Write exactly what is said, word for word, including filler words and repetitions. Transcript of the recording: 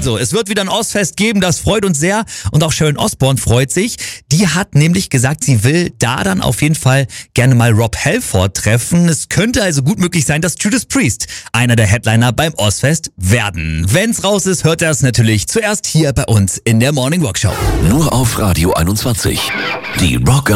Also, es wird wieder ein Ozzfest geben, das freut uns sehr. Und auch Sharon Osbourne freut sich. Die hat nämlich gesagt, sie will da dann auf jeden Fall gerne mal Rob Halford treffen. Es könnte also gut möglich sein, dass Judas Priest einer der Headliner beim Ozzfest werden. Wenn's raus ist, hört er es natürlich zuerst hier bei uns in der Morning Rock Show. Nur auf Radio einundzwanzig. Die Rock